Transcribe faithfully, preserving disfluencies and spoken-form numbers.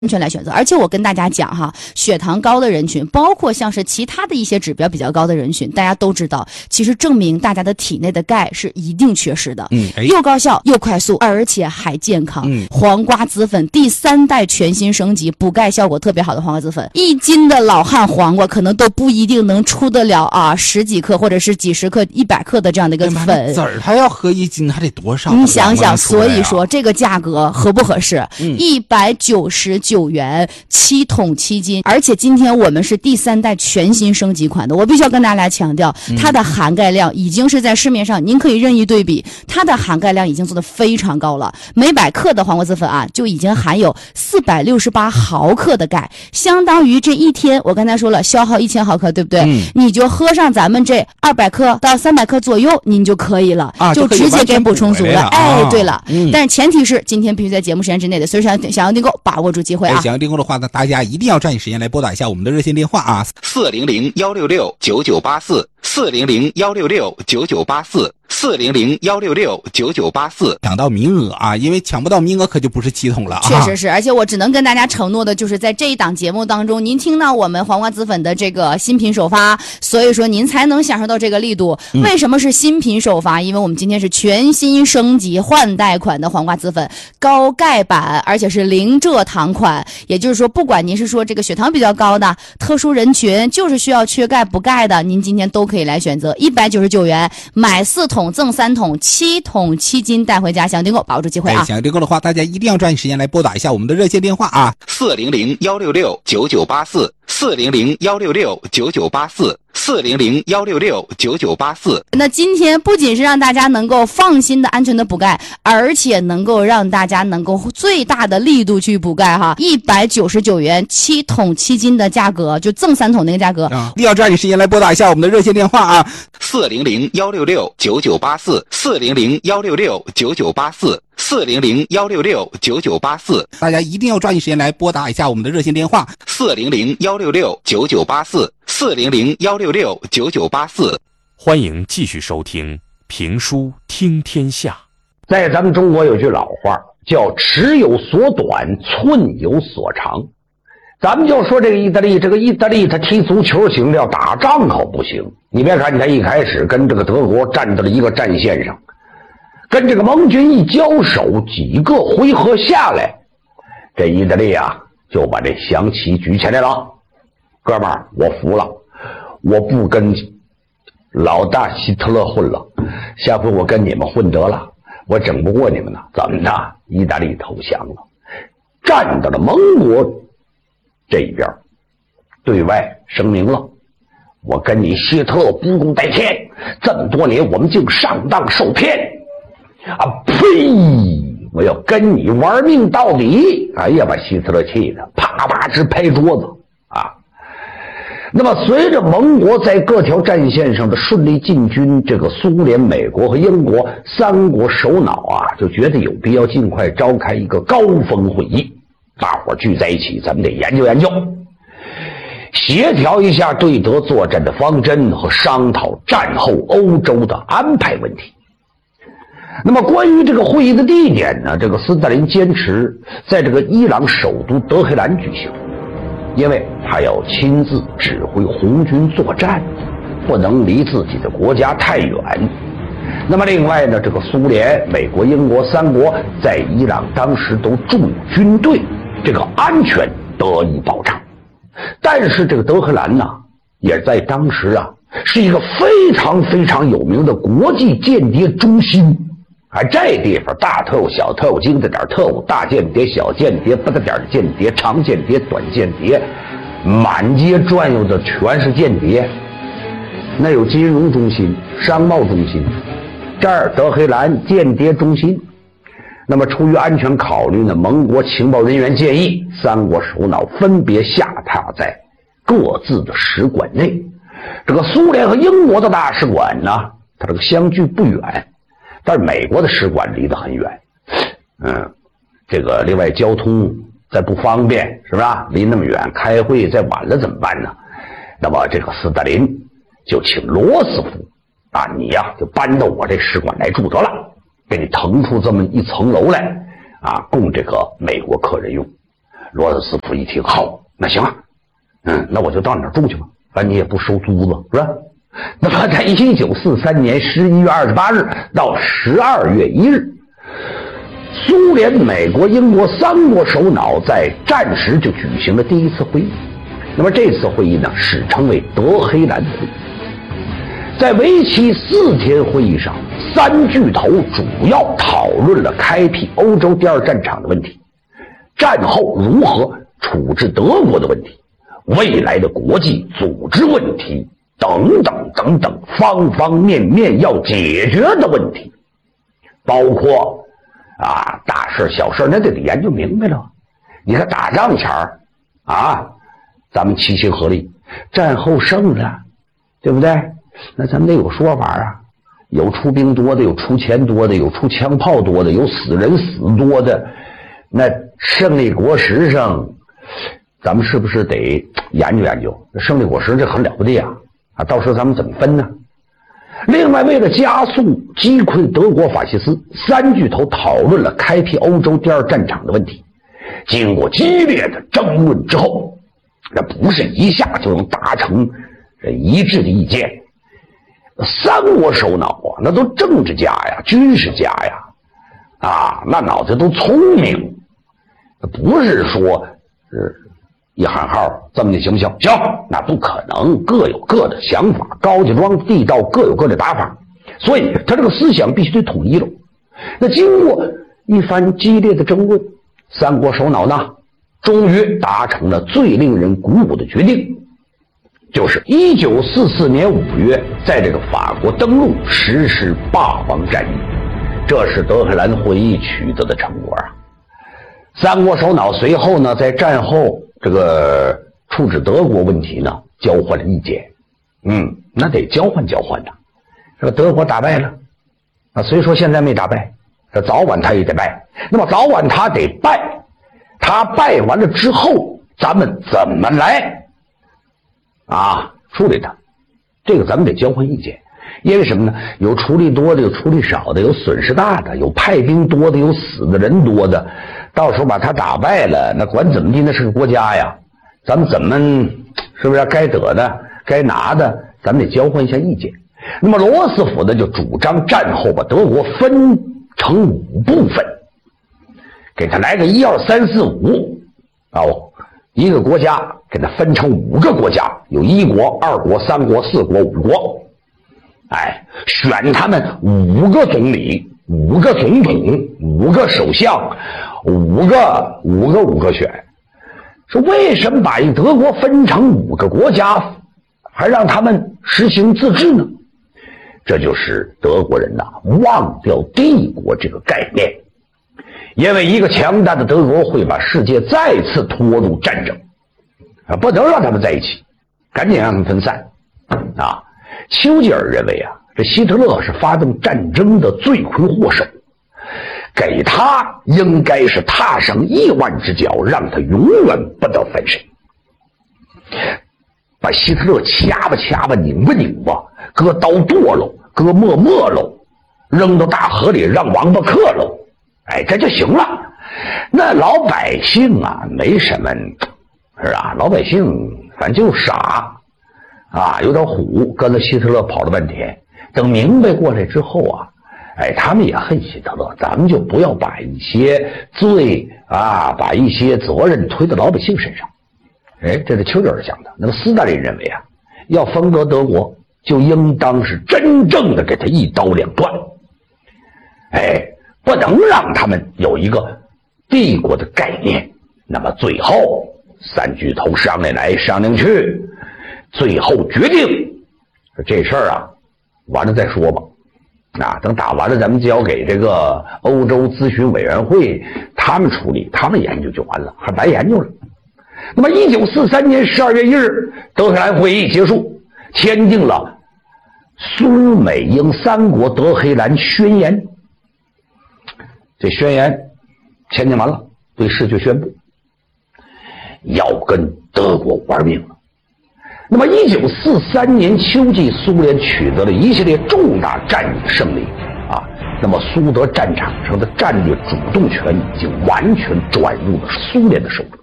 全来选择。而且我跟大家讲哈，血糖高的人群，包括像是其他的一些指标比较高的人群，大家都知道，其实证明大家的体内的钙是一定缺失的。嗯，又高效又快速，而且还健康。嗯，黄瓜紫粉第三代全新升级，补钙效果特别好的黄瓜紫粉，一斤的老汉黄瓜可能都不一定能出得了啊十几克或者是几十克、一百克的这样的一个粉。 籽儿它要喝一斤，还得多少？ 你想想，所以说这个价格合不合适？一百九十九元。七桶七斤，而且今天我们是第三代全新升级款的，我必须要跟大家来强调，它的含钙量已经是在市面上您可以任意对比，它的含钙量已经做得非常高了，每百克的黄瓜紫粉啊就已经含有四百六十八毫克的钙，相当于这一天我刚才说了消耗一千毫克，对不对？嗯、你就喝上咱们这二百克到三百克左右您就可以了，啊、就直接给补充足了。哎，对了、嗯，但是前提是今天必须在节目时间之内的，所以想想要订购把握住机会啊！ 想要订购的话呢，大家一定要抓紧时间来拨打一下我们的热线电话啊， 四零零幺六六九九八四，四零零幺六六九九八四，四零零幺六六九九八四。 抢到名额啊，因为抢不到名额可就不是七桶了啊。 确实是，而且我只能跟大家承诺的就是在这一档节目当中，您听到我们黄瓜紫粉的这个新品首发，所以说您才能享受到这个力度。嗯、为什么是新品首发？因为我们今天是全新升级换代款的黄瓜紫粉，高钙版，而且是零蔗糖款。也就是说，不管您是说这个血糖比较高的特殊人群，就是需要缺钙补钙的，您今天都可以来选择，一百九十九元买四桶赠三桶，七桶七斤带回家。想订购把握住机会啊！ 想订购的话，大家一定要抓紧时间来拨打一下我们的热线电话啊， 四零零幺六六九九八四，四零零幺六六九九八四，四零零幺六六九九八四。 那今天不仅是让大家能够放心的、安全的补钙，而且能够让大家能够最大的力度去补钙哈，一百九十九元七桶七斤的价格，就赠三桶那个价格啊！一定要抓紧时间来拨打一下我们的热线电话啊， 四零零幺六六九九八四，四零零幺六六九九八四，四零零幺六六九九八四。 大家一定要抓紧时间来拨打一下我们的热线电话， 四零零幺六六九九八四，四零零幺六六九九八四。 欢迎继续收听评书听天下。 在咱们中国有句老话叫尺有所短，寸有所长。咱们就说这个意大利，这个意大利他踢足球行，要打仗可不行。你别看他一开始跟这个德国站在了一个战线上，跟这个盟军一交手，几个回合下来，这意大利啊就把这降旗举起来了。哥们儿，我服了，我不跟老大希特勒混了，下回我跟你们混得了，我整不过你们呢。怎么的？意大利投降了，站到了盟国这一边，对外声明了，我跟你希特勒不共戴天，这么多年我们竟上当受骗啊！呸！我要跟你玩命到底！哎呀，把希特勒气的啪啪直拍桌子啊！那么随着盟国在各条战线上的顺利进军，这个苏联、美国和英国三国首脑啊就觉得有必要尽快召开一个高峰会议，大伙聚在一起，咱们得研究研究，协调一下对德作战的方针和商讨战后欧洲的安排问题。那么关于这个会议的地点呢，这个斯大林坚持在这个伊朗首都德黑兰举行，因为他要亲自指挥红军作战，不能离自己的国家太远。那么另外呢，这个苏联、美国、英国三国在伊朗当时都驻军队，这个安全得以保障。但是这个德黑兰呢，也在当时啊是一个非常非常有名的国际间谍中心。啊，这地方大特务、小特务、精的点特务、大间谍、小间谍、不得点间谍、长间谍、短间谍，满街转悠的全是间谍。那有金融中心、商贸中心，这儿德黑兰间谍中心。那么出于安全考虑呢，盟国情报人员建议三国首脑分别下榻在各自的使馆内。这个苏联和英国的大使馆呢，它这个相距不远，但是美国的使馆离得很远，嗯，这个另外交通再不方便，是不是啊？离那么远，开会再晚了怎么办呢？那么这个斯大林就请罗斯福啊，你呀、啊、就搬到我这使馆来住得了，给你腾出这么一层楼来啊，供这个美国客人用。 罗斯福一听，好，那行啊，嗯，那我就到哪儿住去吧，反正你也不收租子，是吧？那么在一九四三年十一月二十八日到十二月一日，苏联、美国、英国三国首脑在战时就举行了第一次会议。那么这次会议呢，史称为德黑兰会议。在为期四天会议上，三巨头主要讨论了开辟欧洲第二战场的问题，战后如何处置德国的问题，未来的国际组织问题等等等等方方面面要解决的问题，包括啊大事小事那得得研究明白了。你看打仗前儿啊，咱们齐心合力，战后胜了，对不对？那咱们得有说法啊，有出兵多的，有出钱多的，有出枪炮多的，有死人死多的。那胜利果实上，咱们是不是得研究研究？胜利果实这很了不得啊！啊，到时候咱们怎么分呢？另外，为了加速击溃德国法西斯，三巨头讨论了开辟欧洲第二战场的问题。经过激烈的争论之后，那不是一下就能达成一致的意见。三国首脑啊，那都政治家呀，军事家呀，啊，那脑子都聪明，不是说呃一喊号这么的行不行？行，那不可能，各有各的想法，高家庄地道各有各的打法，所以他这个思想必须得统一了。那经过一番激烈的争论，三国首脑呢，终于达成了最令人鼓舞的决定，就是一九四四年五月，在这个法国登陆实施霸王战役，这是德黑兰会议取得的成果啊。三国首脑随后呢，在战后这个处置德国问题呢，交换了意见。嗯，那得交换交换的。这个德国打败了，啊，虽说现在没打败，这早晚他也得败。那么早晚他得败，他败完了之后，咱们怎么来啊处理它？这个咱们得交换意见。因为什么呢？有出力多的，有出力少的，有损失大的，有派兵多的，有死的人多的。到时候把他打败了，那管怎么地，那是个国家呀。咱们怎么是不是该得的该拿的，咱们得交换一下意见。那么罗斯福呢，就主张战后把德国分成五部分，给他来个一二三四五哦，一个国家给他分成五个国家，有一国、二国、三国、四国、五国。哎，选他们五个总理、五个总统、五个首相、五个五个五个选。说为什么把一德国分成五个国家，还让他们实行自治呢？这就是德国人呐、啊、忘掉帝国这个概念，因为一个强大的德国会把世界再次拖入战争啊，不能让他们在一起，赶紧让他们分散啊。丘吉尔认为啊，这希特勒是发动战争的罪魁祸首，给他应该是踏上亿万只脚，让他永远不得翻身。把希特勒掐吧掐吧，拧吧拧吧，割刀剁喽，割沫沫喽，扔到大河里让王八克喽，哎，这就行了。那老百姓啊，没什么，是吧？老百姓反正就傻啊，有点虎，跟着希特勒跑了半天。等明白过来之后啊，哎，他们也恨希特勒，咱们就不要把一些罪啊，把一些责任推到老百姓身上。哎，这是丘吉尔想的。那么斯大林认为啊，要分割德国，就应当是真正的给他一刀两断。哎，不能让他们有一个帝国的概念。那么最后三巨头商量来商量去，最后决定这事儿啊，完了再说吧。啊，等打完了，咱们交给这个欧洲咨询委员会，他们处理，他们研究就完了，还白研究了。那么，一九四三年十二月一日，德黑兰会议结束，签订了苏美英三国德黑兰宣言。这宣言签订完了，对世界宣布要跟德国玩命了。那么一九四三年秋季，苏联取得了一系列重大战役胜利啊。那么苏德战场上的战略主动权已经完全转入了苏联的手中。